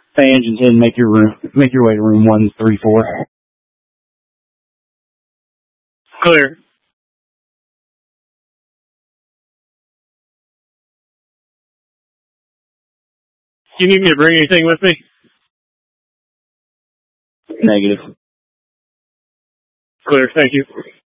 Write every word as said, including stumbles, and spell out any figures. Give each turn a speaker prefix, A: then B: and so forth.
A: Hey, engine ten, make your room, make your way to room one three four.
B: Clear. Do you need me to bring anything with me?
A: Negative.
B: Clear, thank you.